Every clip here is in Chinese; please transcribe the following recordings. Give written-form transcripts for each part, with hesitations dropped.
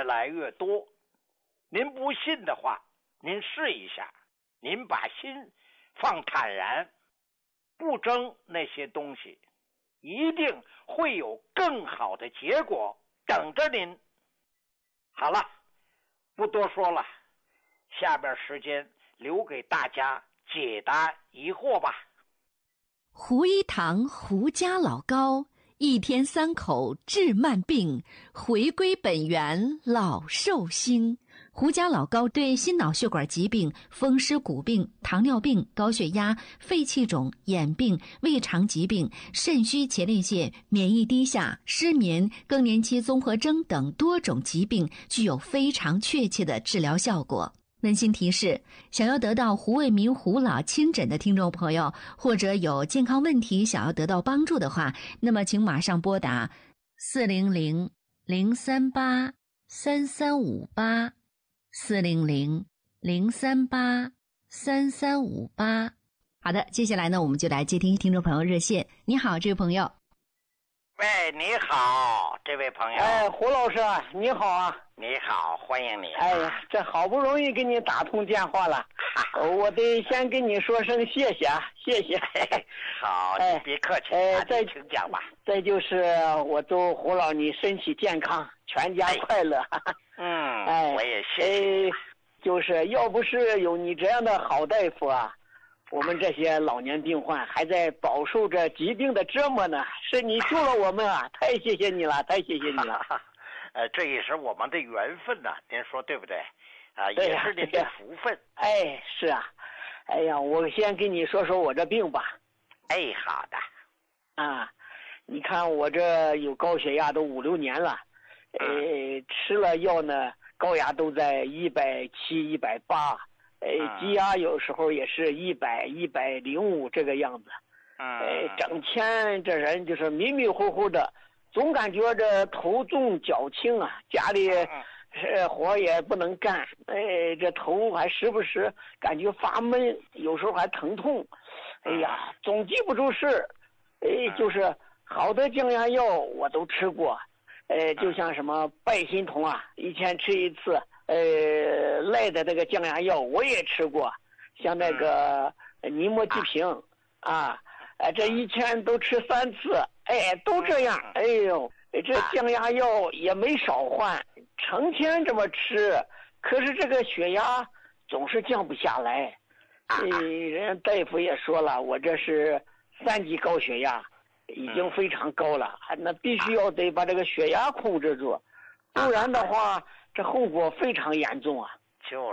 来越多。您不信的话，您试一下，您把心放坦然，不争那些东西，一定会有更好的结果等着您。好了，不多说了，下边时间留给大家解答疑惑吧。 胡一堂胡家老高，一天3口治慢病，回归本源老寿星。胡家老高对心脑血管疾病、风湿骨病、糖尿病、高血压、肺气肿、眼病、胃肠疾病、肾虚前列腺、免疫低下、失眠、更年期综合征等多种疾病具有非常确切的治疗效果。温馨提示：想要得到胡卫民胡老亲诊的听众朋友，或者有健康问题想要得到帮助的话，那么请马上拨打400-038-3358 400-038-3358。好的，接下来呢，我们就来接听听众朋友热线。你好，这位朋友。 喂，你好，这位朋友。 胡老师，你好啊！ 你好，欢迎你。 哎呀，这好不容易给你打通电话了，我得先跟你说声谢谢啊，谢谢。 好，你别客气，再请讲吧。 再就是我祝胡老你身体健康，全家快乐。 我也谢谢。 就是要不是有你这样的好大夫啊，我们这些老年病患还在饱受着疾病的折磨呢，是你救了我们啊！太谢谢你了，太谢谢你了。 这也是我们的缘分呐，您说对不对？也是您的福分。 哎，是啊。哎呀，我先跟你说说我这病吧。 哎，好的。 你看我这有高血压都5、6年了，吃了药呢，高压都在170、180。低压有时候也是100、105这个样子。整天这人就是迷迷糊糊的，总感觉这头重脚轻啊，家里活也不能干，这头还时不时感觉发闷，有时候还疼痛，哎呀，总记不住事。就是好的降压药我都吃过，就像什么拜心通啊，一天吃1次。赖的这个降压药我也吃过，像那个尼莫济平这一天都吃3次，都这样。哎呦，这降压药也没少换，成天这么吃，可是这个血压总是降不下来。人大夫也说了，我这是3级高血压，已经非常高了，那必须要得把这个血压控制住，不然的话这后果非常严重啊！ 就是，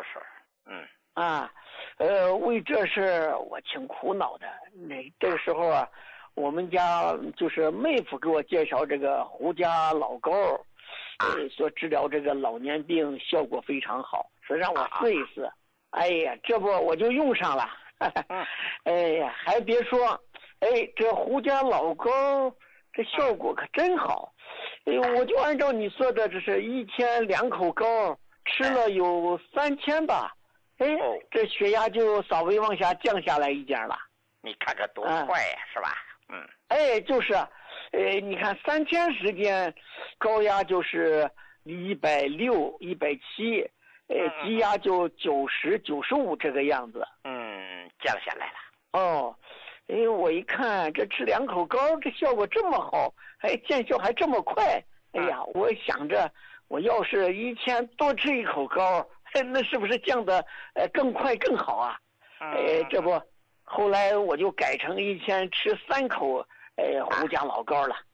为这事我挺苦恼的。这个时候啊，我们家就是妹夫给我介绍这个胡家老高，说治疗这个老年病效果非常好，说让我试一试。哎呀，这不我就用上了。哎呀，还别说，这胡家老高这效果可真好。我就按照你说的，这是1天2口膏，吃了有3天吧，这血压就稍微往下降下来一点了。 你看看多快呀，是吧？ 就是，你看3天时间，高压就是160、170，低压就90、95这个样子。 降下来了。 我一看这吃2口膏，这效果这么好，见效还这么快。哎呀，我想着我要是1天多吃1口膏，那是不是降的更快更好啊？这不，后来我就改成1天吃3口胡家老膏了。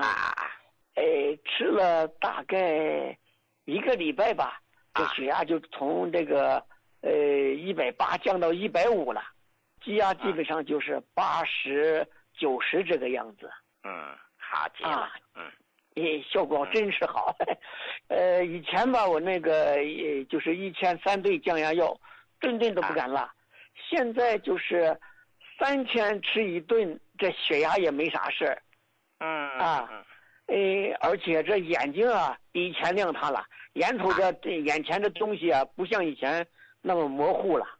吃了大概1个礼拜吧，这血压就从这个180降到150了。低压基本上就是80、90这个样子。 好极了。 效果真是好。以前吧，我那个就是1天3顿降压药，顿顿都不敢落。现在就是3天吃1顿，这血压也没啥事儿。而且这眼睛啊比以前亮堂了，眼瞅着眼前的东西啊不像以前那么模糊了。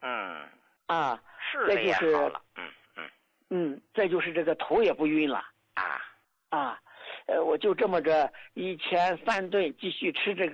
是的也好了。 再就是这个头也不晕了。我就这么着1天3顿继续吃这个